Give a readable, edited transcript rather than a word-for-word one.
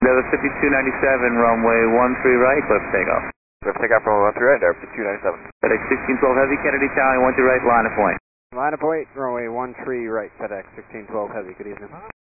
Delta 5297, runway 13 right, clear for takeoff. Clear for takeoff, runway 13 right, Delta 5297. FedEx 1612 Heavy, Kennedy Tower, 13 right, line of point. Line of point, runway 13 right, FedEx 1612 Heavy, good evening.